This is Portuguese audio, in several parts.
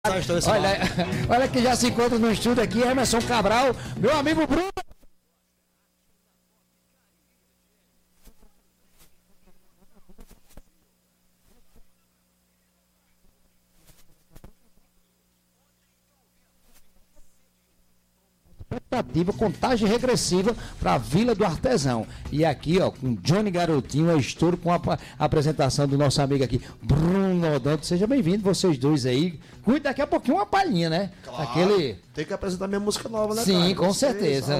Olha, olha que já se encontra no estúdio aqui, Emerson Cabral, meu amigo Bruno. Expectativa, contagem regressiva para a Vila do Artesão. E aqui, ó, com Johnny Garotinho, é estouro com a apresentação do nosso amigo aqui, Bruno Odonto. Seja bem-vindo, vocês dois aí. Cuide daqui a pouquinho uma palhinha, né? Claro, aquele... tem que apresentar minha música nova, né, Sim, cara? com certeza.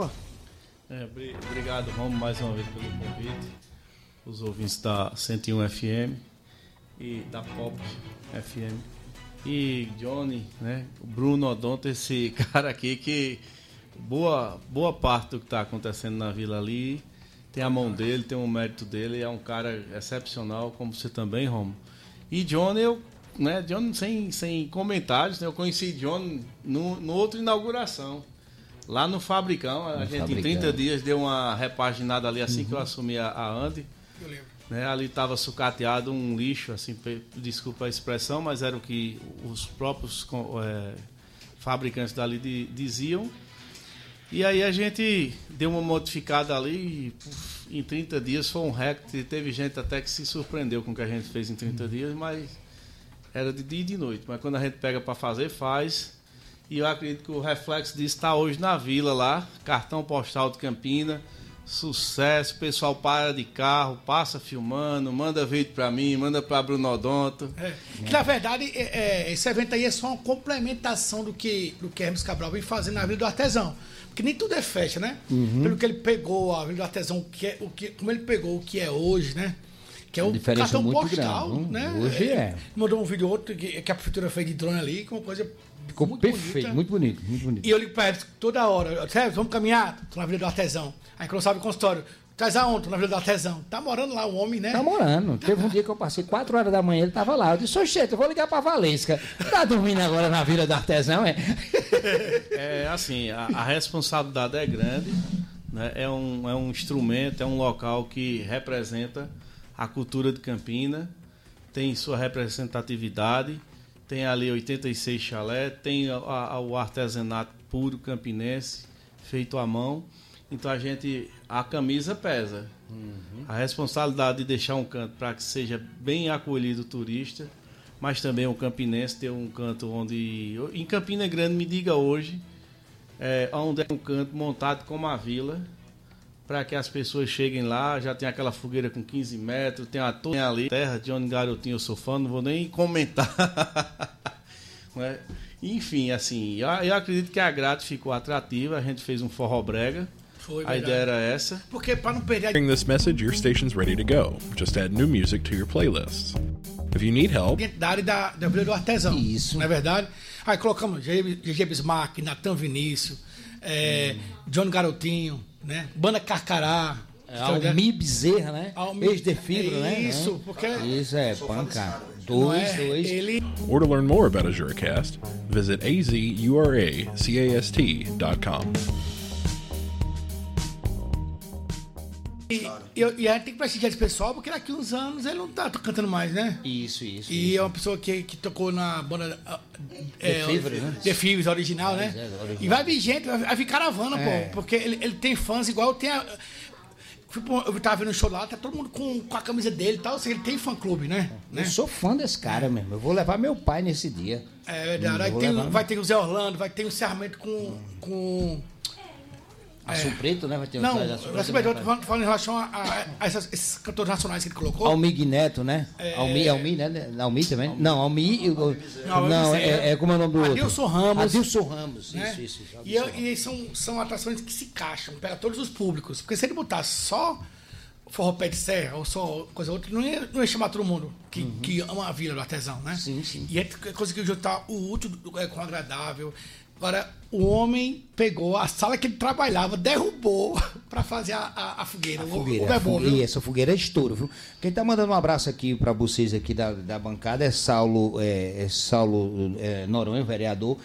Obrigado, Romo, mais uma vez pelo convite. Os ouvintes da 101 FM e da Pop FM. E Johnny, né? O Bruno Odonto, esse cara aqui que boa parte do que está acontecendo na vila ali tem a mão dele, tem o mérito dele, é um cara excepcional, como você também, Romo. E Johnny, Johnny sem comentários, né? Eu conheci Johnny no outra inauguração, lá no Fabricão. A gente em 30 dias deu uma repaginada ali assim que eu assumi a Andy. Eu lembro. Né, ali estava sucateado um lixo, assim, desculpa a expressão, mas era o que os próprios fabricantes dali diziam. E aí a gente deu uma modificada ali e em 30 dias foi um recorde. Teve gente até que se surpreendeu com o que a gente fez em 30 dias, mas era de dia e de noite. Mas quando a gente pega para fazer, faz. E eu acredito que o reflexo disso está hoje na vila lá, cartão postal de Campina. Sucesso, o pessoal para de carro, passa filmando, manda vídeo pra mim, manda pra Bruno Odonto. Que na verdade, esse evento aí é só uma complementação do que Hermes Cabral vem fazendo na Vila do Artesão. Porque nem tudo é festa, né? Pelo que ele pegou a Vila do Artesão, como ele pegou o que é hoje, né? Que é o cartão postal, grande, né? Hoje Mandou um vídeo outro que a prefeitura fez de drone ali, com uma coisa. Ficou muito perfeito, bonita. muito bonito, muito bonito. E eu ligo pra ele toda hora, Sérgio, vamos caminhar? Tô na Vila do Artesão. Aí quando sabe o consultório, traz aonde? Tô na Vila do Artesão. Tá morando lá o homem, né? Tá morando. Teve um dia que eu passei 4 horas da manhã, ele tava lá. Eu disse, oxente, eu vou ligar pra Valesca. Tá dormindo agora na Vila do Artesão, é? É assim, a responsabilidade é grande, né? É um instrumento, é um local que representa a cultura de Campina, tem sua representatividade. Tem ali 86 chalé, tem o artesanato puro campinense, feito à mão. Então a camisa pesa. A responsabilidade de deixar um canto para que seja bem acolhido o turista, mas também o campinense ter um canto onde... Em Campina Grande, me diga hoje, onde é um canto montado como a vila, para que as pessoas cheguem lá, já tem aquela fogueira com 15 metros, tem a torre ali, terra, Johnny Garotinho, eu sou fã, não vou nem comentar. Né? Enfim, assim, eu acredito que a grade ficou atrativa, a gente fez um forró brega, a ideia era essa. Porque para não perder During this message, your station's ready to go. Just add new music to your playlist. If you need help... Dentro da área da Vila do Artesão. Isso. Não é verdade? Aí colocamos GG Bismarck, Natan Vinícius, Johnny Garotinho, né? Banda Carcará. Almi Bezerra, né? Ex-Defibro, né? Isso, porque... Isso é panca. Dois. Ele... Or to learn more about a Juracast, visit azuracast.com. E a gente tem que prestigiar esse pessoal, porque daqui uns anos ele não tá cantando mais, né? Isso. E é uma pessoa que tocou na banda Defibro, né? Defibro, original, né? Original. E vai vir gente, vai vir caravana, pô. Porque ele tem fãs igual tem a... Eu tava vendo um show lá, tá todo mundo com a camisa dele e tal, assim, ele tem fã-clube, né? Eu sou fã desse cara mesmo. Eu vou levar meu pai nesse dia. É verdade. Aí vai ter o Zé Orlando, vai ter um encerramento com Açul Preto, né? Vai ter não, Açul eu tô falando em relação a esses cantores nacionais que ele colocou. Almi Neto, né? Almi, né? Almi também? Não, Almi... Não, como é o nome do outro? Adilson Ramos. Adilson Ramos, né? Isso. E são atrações que se encaixam, pega todos os públicos. Porque se ele botar só forró pé de serra ou só coisa outra, não ia chamar todo mundo que ama a Vila do Artesão, né? Sim. E é coisa que juntar o útil com o agradável. Agora, o homem pegou a sala que ele trabalhava, derrubou para fazer a fogueira. O bebom, viu? E essa fogueira é estouro, viu? Quem tá mandando um abraço aqui para vocês aqui da bancada é Saulo Noronha, vereador.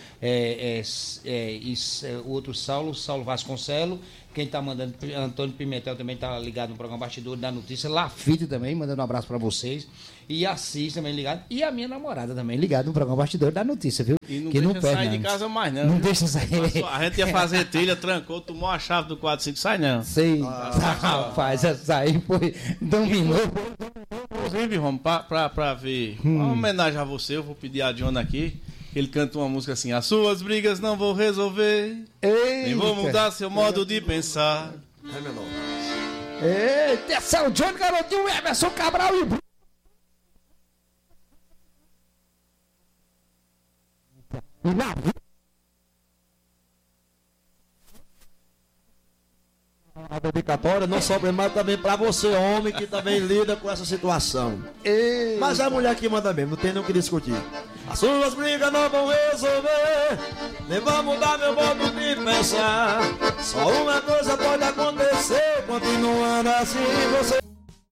O outro Saulo Vasconcelos. Quem tá mandando, Antônio Pimentel também tá ligado no programa Bastidor da Notícia. Lafite também, mandando um abraço para vocês. E Assis também ligado. E a minha namorada também ligado no programa Bastidor da Notícia, viu? E não que deixa não sair perde, de casa mais, não. Não viu? deixa sair. A gente ia fazer trilha, trancou, tomou a chave do 45, sai não. Sei. Rapaz, essa aí foi. Dominou. Inclusive, Romo, pra ver uma homenagem a você, eu vou pedir a John aqui. Ele canta uma música assim: as suas brigas não vou resolver, nem vou mudar seu modo de pensar. É menor. Eita, esse é o Johnny Garotinho, Emerson Cabral e A dedicatória não sobra mais também pra você, homem, que também lida com essa situação. Mas é a mulher que manda mesmo, não tem nem o que discutir. As suas brigas não vão resolver, nem vão mudar meu modo de pensar. Só uma coisa pode acontecer, continuando assim você.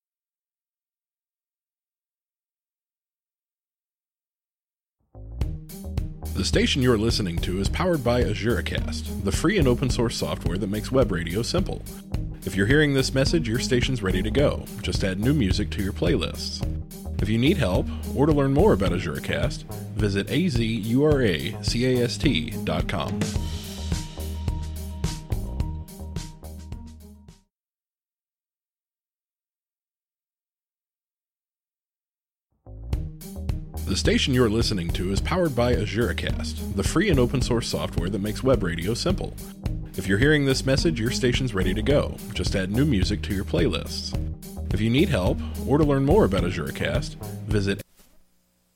The station you're listening to is powered by AzureCast, the free and open source software that makes web radio simple. If you're hearing this message, your station's ready to go. Just add new music to your playlists. If you need help or to learn more about AzureCast, visit azuracast.com. The station you're listening to is powered by AzureCast, the free and open source software that makes web radio simple. If you're hearing this message, your station's ready to go. Just add new music to your playlists. If you need help or to learn more about AzureCast, visit